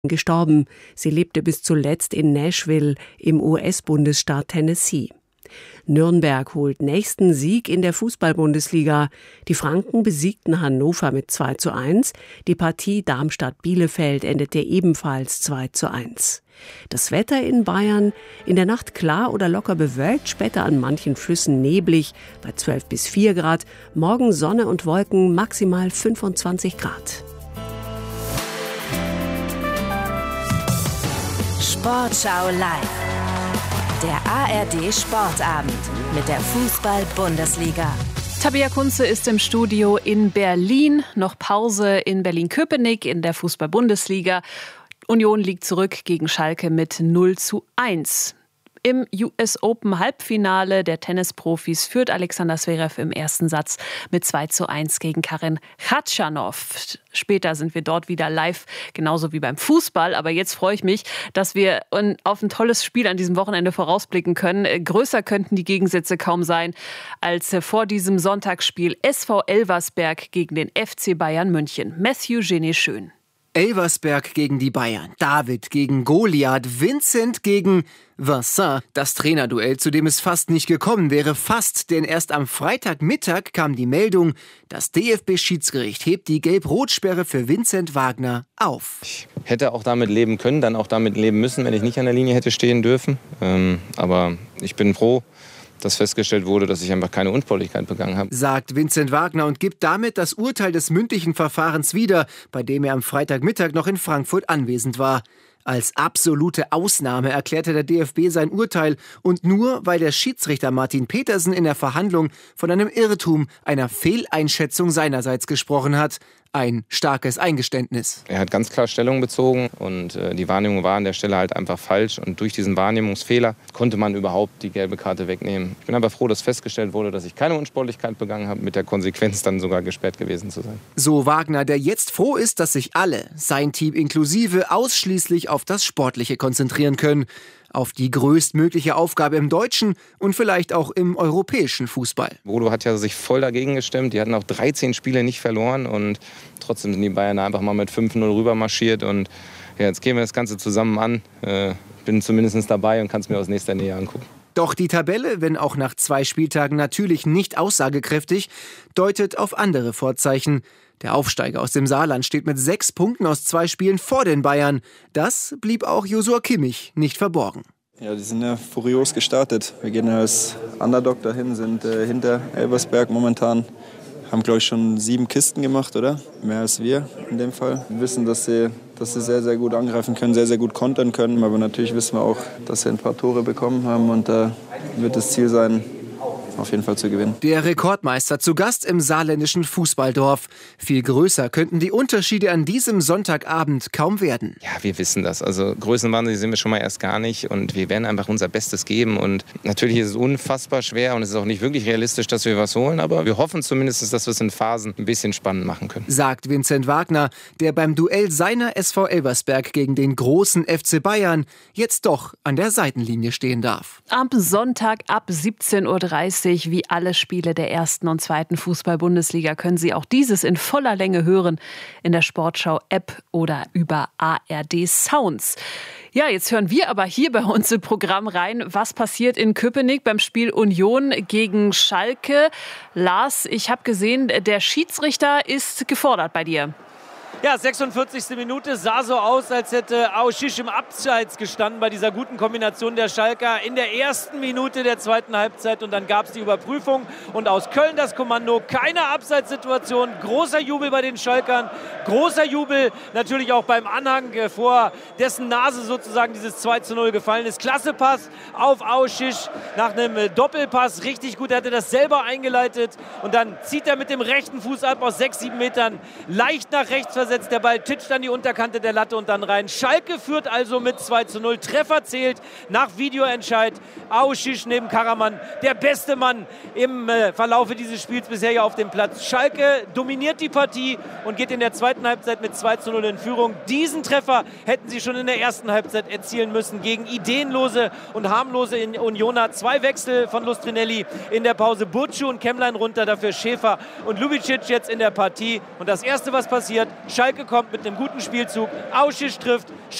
gestorben. Sie lebte bis zuletzt in Nashville im US-Bundesstaat Tennessee. Nürnberg holt nächsten Sieg in der Fußball-Bundesliga. Die Franken besiegten Hannover mit 2:1. Die Partie Darmstadt-Bielefeld endete ebenfalls 2:1. Das Wetter in Bayern: in der Nacht klar oder locker bewölkt, später an manchen Flüssen neblig bei 12 bis 4 Grad. Morgen Sonne und Wolken, maximal 25 Grad. Sportschau live. Der ARD Sportabend mit der Fußball-Bundesliga. Tabea Kunze ist im Studio in Berlin. Noch Pause in Berlin-Köpenick in der Fußball-Bundesliga. Union liegt zurück gegen Schalke mit 0:1. Im US Open Halbfinale der Tennisprofis führt Alexander Zverev im ersten Satz mit 2:1 gegen Karen Khachanov. Später sind wir dort wieder live, genauso wie beim Fußball. Aber jetzt freue ich mich, dass wir auf ein tolles Spiel an diesem Wochenende vorausblicken können. Größer könnten die Gegensätze kaum sein als vor diesem Sonntagsspiel SV Elversberg gegen den FC Bayern München. Matthew Genet-Schön. Elversberg gegen die Bayern, David gegen Goliath, Vincent gegen Vincent. Das Trainerduell, zu dem es fast nicht gekommen wäre, denn erst am Freitagmittag kam die Meldung, das DFB-Schiedsgericht hebt die Gelb-Rot-Sperre für Vincent Wagner auf. Ich hätte auch damit leben können, dann auch damit leben müssen, wenn ich nicht an der Linie hätte stehen dürfen. Aber ich bin froh, dass festgestellt wurde, dass ich einfach keine Unsportlichkeit begangen habe. Sagt Vincent Wagner und gibt damit das Urteil des mündlichen Verfahrens wieder, bei dem er am Freitagmittag noch in Frankfurt anwesend war. Als absolute Ausnahme erklärte der DFB sein Urteil und nur, weil der Schiedsrichter Martin Petersen in der Verhandlung von einem Irrtum, einer Fehleinschätzung seinerseits gesprochen hat. Ein starkes Eingeständnis. Er hat ganz klar Stellung bezogen und die Wahrnehmung war an der Stelle halt einfach falsch. Und durch diesen Wahrnehmungsfehler konnte man überhaupt die gelbe Karte wegnehmen. Ich bin aber froh, dass festgestellt wurde, dass ich keine Unsportlichkeit begangen habe, mit der Konsequenz dann sogar gesperrt gewesen zu sein. So Wagner, der jetzt froh ist, dass sich alle, sein Team inklusive, ausschließlich auf das Sportliche konzentrieren können. Auf die größtmögliche Aufgabe im deutschen und vielleicht auch im europäischen Fußball. Bodo hat ja sich voll dagegen gestemmt. Die hatten auch 13 Spiele nicht verloren und trotzdem sind die Bayern einfach mal mit 5:0 rüber marschiert. Und ja, jetzt gehen wir das Ganze zusammen an. Bin zumindest dabei und kann es mir aus nächster Nähe angucken. Doch die Tabelle, wenn auch nach 2 Spieltagen natürlich nicht aussagekräftig, deutet auf andere Vorzeichen. Der Aufsteiger aus dem Saarland steht mit 6 Punkten aus 2 Spielen vor den Bayern. Das blieb auch Josua Kimmich nicht verborgen. Ja, die sind ja furios gestartet. Wir gehen als Underdog dahin, sind hinter Elversberg momentan. Haben, glaube ich, schon 7 Kisten gemacht, oder? Mehr als wir in dem Fall. Wir wissen, dass sie sehr, sehr gut angreifen können, sehr, sehr gut kontern können. Aber natürlich wissen wir auch, dass sie ein paar Tore bekommen haben. Und da wird das Ziel sein, auf jeden Fall zu gewinnen. Der Rekordmeister zu Gast im saarländischen Fußballdorf. Viel größer könnten die Unterschiede an diesem Sonntagabend kaum werden. Ja, wir wissen das. Also Größenwahnsinn sind wir schon mal erst gar nicht. Und wir werden einfach unser Bestes geben. Und natürlich ist es unfassbar schwer und es ist auch nicht wirklich realistisch, dass wir was holen. Aber wir hoffen zumindest, dass wir es in Phasen ein bisschen spannend machen können. Sagt Vincent Wagner, der beim Duell seiner SV Elversberg gegen den großen FC Bayern jetzt doch an der Seitenlinie stehen darf. Am Sonntag ab 17:30 Uhr, wie alle Spiele der ersten und zweiten Fußball-Bundesliga, können Sie auch dieses in voller Länge hören in der Sportschau-App oder über ARD Sounds. Ja, jetzt hören wir aber hier bei uns im Programm rein, was passiert in Köpenick beim Spiel Union gegen Schalke. Lars, ich habe gesehen, der Schiedsrichter ist gefordert bei dir. Ja, 46. Minute, sah so aus, als hätte Aouchiche im Abseits gestanden bei dieser guten Kombination der Schalker in der ersten Minute der zweiten Halbzeit. Und dann gab es die Überprüfung und aus Köln das Kommando. Keine Abseitssituation, großer Jubel bei den Schalkern, großer Jubel natürlich auch beim Anhang, vor dessen Nase sozusagen dieses 2:0 gefallen ist. Klasse Pass auf Aouchiche nach einem Doppelpass, richtig gut, er hatte das selber eingeleitet und dann zieht er mit dem rechten Fuß ab aus 6-7 Metern, leicht nach rechts versetzt. Der Ball titscht an die Unterkante der Latte und dann rein. Schalke führt also mit 2:0. Treffer zählt nach Videoentscheid. Aouchiche neben Karaman, der beste Mann im Verlaufe dieses Spiels bisher hier auf dem Platz. Schalke dominiert die Partie und geht in der zweiten Halbzeit mit 2:0 in Führung. Diesen Treffer hätten sie schon in der ersten Halbzeit erzielen müssen gegen ideenlose und harmlose Unioner. 2 Wechsel von Lustrinelli in der Pause. Burcu und Kemmlein runter, dafür Schäfer und Lubicic jetzt in der Partie. Und das Erste, was passiert, Schalke kommt mit einem guten Spielzug. Auschitsch trifft.